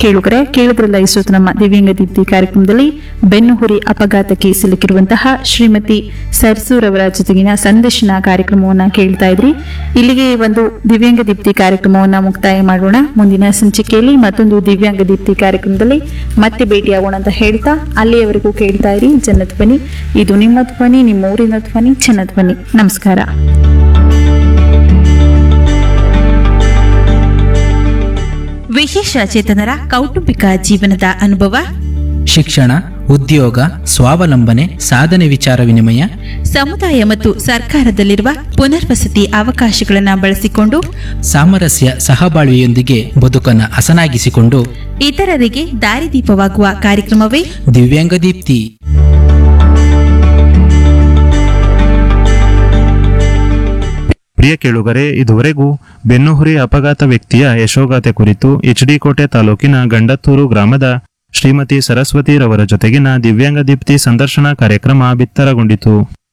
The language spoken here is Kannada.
ಕೇಳಿದ್ರಲ್ಲ ಇಷ್ಟೊತ್ತು ನಮ್ಮ ದಿವ್ಯಾಂಗ ದೀಪ್ತಿ ಕಾರ್ಯಕ್ರಮದಲ್ಲಿ ಬೆನ್ನುಹುರಿ ಅಪಘಾತಕ್ಕೆ ಸಿಲುಕಿರುವಂತಹ ಶ್ರೀಮತಿ ಸರ್ಸೂರವರ ಜೊತೆಗಿನ ಸಂದರ್ಶನ ಕಾರ್ಯಕ್ರಮವನ್ನ ಕೇಳ್ತಾ ಇದ್ರಿ. ಇಲ್ಲಿಗೆ ಒಂದು ದಿವ್ಯಾಂಗ ದೀಪ್ತಿ ಕಾರ್ಯಕ್ರಮವನ್ನ ಮುಕ್ತಾಯ ಮಾಡೋಣ. ಮುಂದಿನ ಸಂಚಿಕೆಯಲ್ಲಿ ಮತ್ತೊಂದು ದಿವ್ಯಾಂಗ ದೀಪ್ತಿ ಕಾರ್ಯಕ್ರಮದಲ್ಲಿ ಮತ್ತೆ ಭೇಟಿಯಾಗೋಣ ಅಂತ ಹೇಳ್ತಾ ಅಲ್ಲಿಯವರೆಗೂ ಕೇಳ್ತಾ ಇರಿ ಜನಧ್ವನಿ. ಇದು ನಿಮ್ಮ ಧ್ವನಿ, ನಿಮ್ಮ ಊರಿನ ಧ್ವನಿ, ಜನಧ್ವನಿ. ನಮಸ್ಕಾರ. ವಿಶೇಷ ಚೇತನರ ಕೌಟುಂಬಿಕ ಜೀವನದ ಅನುಭವ, ಶಿಕ್ಷಣ, ಉದ್ಯೋಗ, ಸ್ವಾವಲಂಬನೆ, ಸಾಧನೆ ವಿಚಾರ ವಿನಿಮಯ, ಸಮುದಾಯ ಮತ್ತು ಸರ್ಕಾರದಲ್ಲಿರುವ ಪುನರ್ವಸತಿ ಅವಕಾಶಗಳನ್ನು ಬಳಸಿಕೊಂಡು ಸಾಮರಸ್ಯ ಸಹಬಾಳ್ವೆಯೊಂದಿಗೆ ಬದುಕನ್ನು ಹಸನಾಗಿಸಿಕೊಂಡು ಇತರರಿಗೆ ದಾರಿದೀಪವಾಗುವ ಕಾರ್ಯಕ್ರಮವೇ ದಿವ್ಯಾಂಗ ದೀಪ್ತಿ. ಪ್ರಿಯ ಕೇಳುಗರೆ, ಇದುವರೆಗೂ ಬೆನ್ನುಹುರಿ ಅಪಘಾತ ವ್ಯಕ್ತಿಯ ಯಶೋಗಾಥೆ ಕುರಿತು ಎಚ್ಡಿ ಕೋಟೆ ತಾಲೂಕಿನ ಗಂಡತ್ತೂರು ಗ್ರಾಮದ ಶ್ರೀಮತಿ ಸರಸ್ವತಿ ರವರ ಜೊತೆಗಿನ ದಿವ್ಯಾಂಗ ದೀಪ್ತಿ ಸಂದರ್ಶನ ಕಾರ್ಯಕ್ರಮ ಬಿತ್ತರಗೊಂಡಿತು.